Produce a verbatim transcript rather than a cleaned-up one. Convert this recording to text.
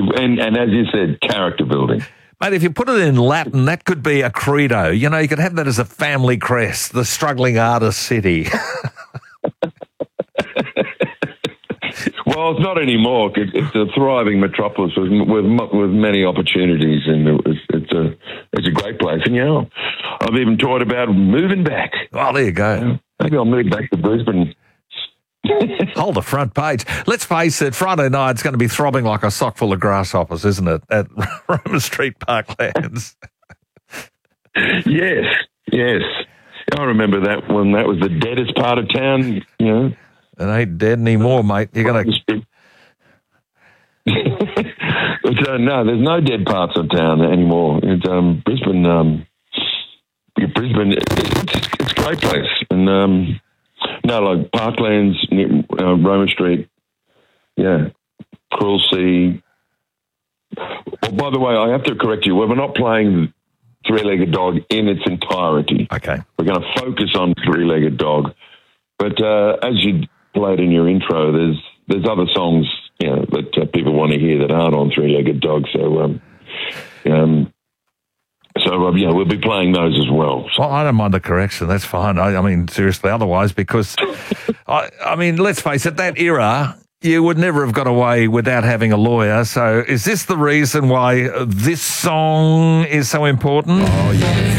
and, and as you said, character building. Mate, if you put it in Latin, that could be a credo. You know, you could have that as a family crest, the struggling artist city. Well, it's not anymore. It, it's a thriving metropolis with, with with many opportunities, and it's, it's a it's a great place. And you know, I've even thought about moving back. Oh, there you go. You know, maybe I'll move back to Brisbane. Hold the front page. Let's face it, Friday night's going to be throbbing like a sock full of grasshoppers, isn't it, at Roma Street Parklands? Yes, yes. I remember that when that was the deadest part of town, you know. It ain't dead anymore, mate. You're going to... uh, no, there's no dead parts of town anymore. It's, um, Brisbane, um, Brisbane, it's, it's a great place. And, um, no, like Parklands, uh, Roma Street, yeah, Cruel Sea. Well, by the way, I have to correct you. We're not playing Three-Legged Dog in its entirety. Okay. We're going to focus on Three-Legged Dog. But uh, as you played in your intro, there's there's other songs, you know, that uh, people want to hear that aren't on Three-Legged Dog. So, um, um, so um, yeah, we'll be playing those as well. Well, I don't mind the correction. That's fine. I, I mean, seriously, otherwise, because I, I mean, let's face it, that era, you would never have got away without having a lawyer. So, is this the reason why this song is so important? Oh yeah.